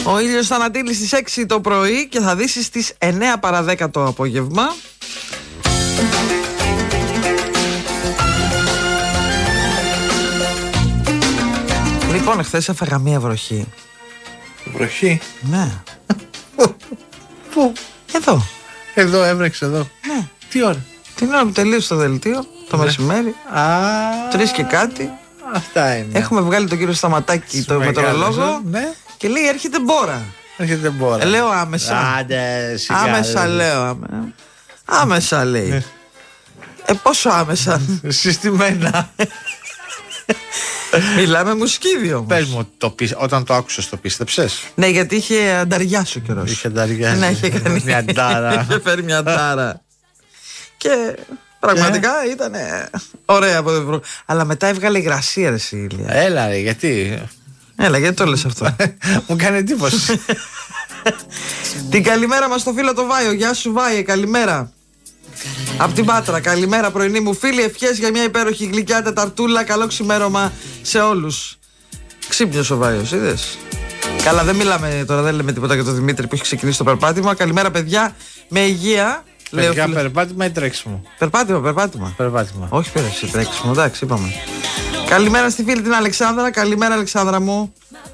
Ο ήλιος θα ανατείλει στις 6 το πρωί και θα δύσει στις 9 παρά 10 το απόγευμα. Λοιπόν, εχθές έφαγα μία βροχή. Βροχή? Ναι. Πού? Εδώ. Εδώ έβρεξε εδώ. Ναι. Τι ώρα? Την ώρα που τελείωσε το δελτίο, το μεσημέρι. 3 και κάτι. Αυτά είναι. Έχουμε βγάλει τον κύριο Σταματάκη, το μετεωρολόγο. Ναι. Και λέει έρχεται μπόρα. Έρχεται μπόρα. Λέω άμεσα. Άντε, άμεσα λέω. Άμεσα λέει. Πόσο άμεσα? Συστημένα. Μιλάμε μουσκίδι όμως. Πες μου, όταν το άκουσες το πίστεψες? Ναι, γιατί είχε ανταριάσει ο καιρός. Είχε ανταριάσει. Ναι, είχε κάνει μια ντάρα. Είχε φέρει μια ντάρα. Και πραγματικά ήταν ωραία από το βρω. Αλλά μετά έβγαλε υγρασία, ρε Ηλία. Έλα ρε, γιατί? Έλα, γιατί το λες αυτό? Μου κάνει εντύπωση. Την καλημέρα μας στο φίλο το Βάιο. Γεια σου Βάιε, καλημέρα. Απ' την Πάτρα, καλημέρα πρωινή μου φίλοι. Ευχές για μια υπέροχη γλυκιά τεταρτούλα. Καλό ξημέρωμα σε όλους. Ξύπνιος ο Βάιος, είδες? Καλά, δεν μιλάμε τώρα, δεν λέμε τίποτα για τον Δημήτρη που έχει ξεκινήσει το περπάτημα. Καλημέρα παιδιά, με υγεία. Παιδιά, περπάτημα ή τρέξιμο? Περπάτημα. Όχι πέρασε, τρέξιμο, εντάξει, είπαμε. Καλημέρα στη φίλη την Αλεξάνδρα. Καλημέρα, Αλεξάνδρα μου.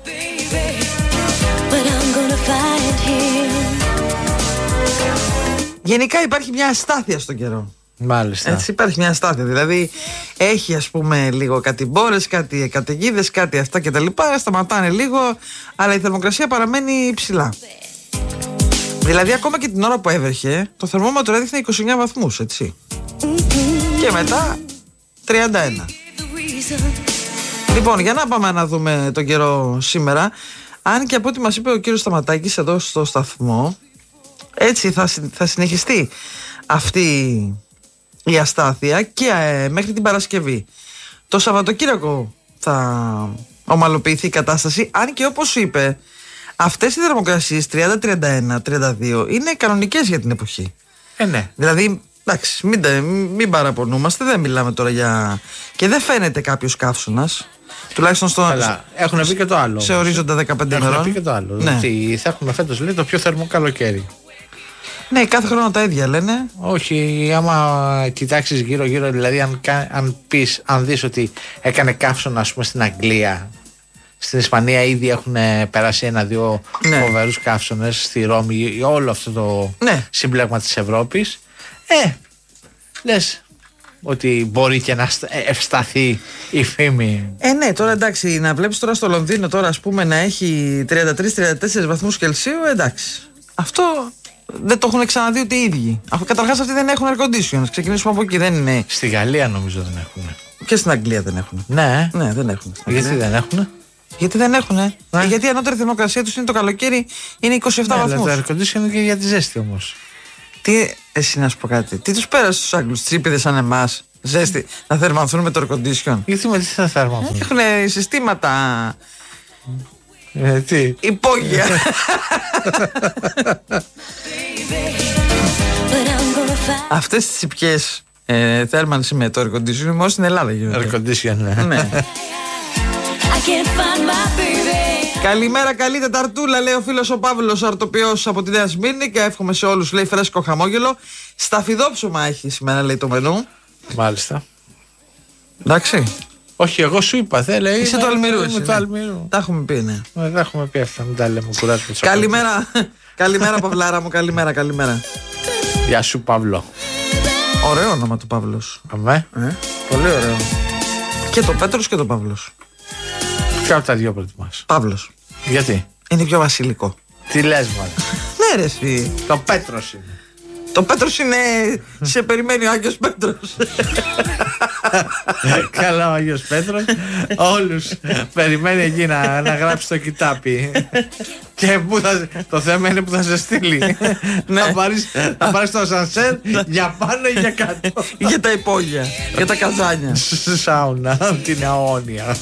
Γενικά υπάρχει μια αστάθεια στον καιρό. Μάλιστα. Έτσι, υπάρχει μια αστάθεια. Δηλαδή έχει ας πούμε λίγο κάτι μπόρες, κάτι καταιγίδες, κάτι αυτά κτλ. Σταματάνε λίγο, αλλά η θερμοκρασία παραμένει υψηλά. Δηλαδή ακόμα και την ώρα που έβρεχε το θερμόμετρο έδειχνε 29 βαθμούς, έτσι. Και μετά 31. Λοιπόν, για να πάμε να δούμε τον καιρό σήμερα. Αν και από ό,τι μας είπε ο κύριος Σταματάκης εδώ στο σταθμό, έτσι θα συνεχιστεί αυτή η αστάθεια και μέχρι την Παρασκευή. Το Σαββατοκύριακο θα ομαλοποιηθεί η κατάσταση, αν και όπως είπε, αυτές οι θερμοκρασίες 30, 31, 32 είναι κανονικές για την εποχή. Ναι. Δηλαδή, εντάξει, μην παραπονούμαστε, δεν μιλάμε τώρα για... Και δεν φαίνεται κάποιος καύσωνας. Τουλάχιστον έχουν πει και το άλλο. Σε ορίζοντα 15 ημερών. Έχουν πει και το άλλο. Ναι. Ότι θα έχουμε φέτος, λέει, το πιο θερμό καλοκαίρι. Ναι, κάθε χρόνο τα ίδια λένε. Όχι, άμα κοιτάξεις γύρω-γύρω, δηλαδή αν δεις ότι έκανε καύσωνα, ας πούμε, στην Αγγλία, στην Ισπανία ήδη έχουν περάσει 1-2 φοβερούς καύσωνες, στη Ρώμη, όλο αυτό το συμπλέγμα της Ευρώπης. Λες ότι μπορεί και να ευσταθεί η φήμη. Ναι, τώρα εντάξει, να βλέπεις τώρα στο Λονδίνο τώρα, ας πούμε, να έχει 33-34 βαθμούς Κελσίου, εντάξει. Αυτό δεν το έχουν ξαναδεί ούτε οι ίδιοι. Καταρχάς αυτοί δεν έχουν air condition. Ξεκινήσουμε από εκεί, δεν είναι. Στη Γαλλία νομίζω δεν έχουν. Και στην Αγγλία δεν έχουν. Ναι, δεν έχουν. Γιατί δεν έχουν? Γιατί δεν έχουν. Γιατί η ανώτερη θερμοκρασία τους είναι το καλοκαίρι, είναι 27 βαθμούς. Αλλά το air condition είναι και για τη ζέστη όμως. Τι, εσύ να σου πω κάτι. Τι τους πέρασε στους Άγγλους, τσίπηδες σαν εμάς, ζέστη, να θερμανθούν με το air condition? Γιατί με τι θα θερμανθούν? Έχουν συστήματα. Τι? Υπόγεια. Αυτές τις υπιές θέρμανση με το air condition μόνο στην Ελλάδα γίνονται. Air condition, ναι. Καλημέρα, καλή Τεταρτούλα, λέει ο φίλος ο Παύλος Αρτοπιός από τη Νέα Σμύρνη, και εύχομαι σε όλους, λέει, φρέσκο χαμόγελο. Σταφιδόψωμα έχει σήμερα, λέει, το μενού. Μάλιστα. Εντάξει. Όχι, εγώ σου είπα, λέει. Είσαι του Αλμυρού, εσύ. Του Αλμυρού. Τα έχουμε πει, ναι. Τα έχουμε πει αυτά, μην τα λέμε, κουράζουμε. Καλημέρα, καλημέρα Παυλάρα μου, καλημέρα. Γεια σου, Παύλο. Ωραίο όνομα του Παύλος. Αμέ. Πολύ ωραίο. Και το Πέτρος και το Παύλος. Ποιο από τα δύο προτιμάς? Παύλος. Γιατί? Είναι πιο βασιλικό. Τι λες, μάλλον? Ναι, ρε εσύ. Το Πέτρος είναι. Το Πέτρος είναι. Σε περιμένει ο Άγιος Πέτρος. Καλά, ο Άγιος Πέτρος. Όλους περιμένει εκεί να γράψει το κοιτάπι. Και το θέμα είναι που θα σε στείλει. Θα πάρεις το ασανσέρ για πάνω ή για κάτω. Για τα υπόγεια, για τα καζάνια. Σάουνα, την αιώνια.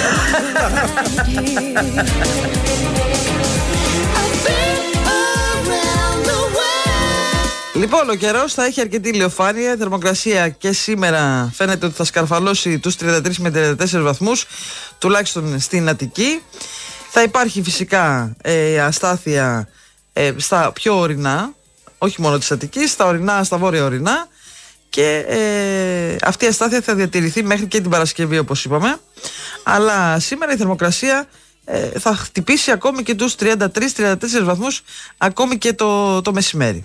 Λοιπόν, ο καιρός θα έχει αρκετή ηλιοφάνεια. Η θερμοκρασία και σήμερα φαίνεται ότι θα σκαρφαλώσει τους 33 με 34 βαθμούς, τουλάχιστον στην Αττική. Θα υπάρχει φυσικά αστάθεια στα πιο ορεινά, όχι μόνο της Αττικής, στα ορεινά, στα βόρεια ορεινά, και αυτή η αστάθεια θα διατηρηθεί μέχρι και την Παρασκευή, όπως είπαμε. Αλλά σήμερα η θερμοκρασία θα χτυπήσει ακόμη και τους 33-34 βαθμούς ακόμη και το μεσημέρι.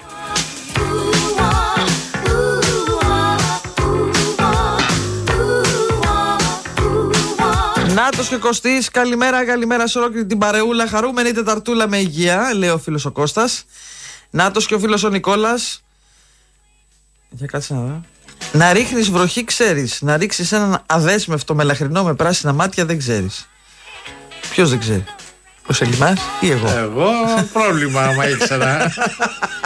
Νάτος και Κωστής, καλημέρα σε ολόκληρη την παρεούλα. Χαρούμενη Τεταρτούλα με υγεία, λέει ο φίλος ο Κώστας. Νάτος και ο φίλος ο Νικόλας. Για κάτσε να δω. Να ρίχνεις βροχή ξέρεις. Να ρίξεις έναν αδέσμευτο μελαχρινό με πράσινα μάτια δεν ξέρεις. Ποιος δεν ξέρει? Ο Σελιμάς ή εγώ? Εγώ πρόβλημα άμα ήξερα.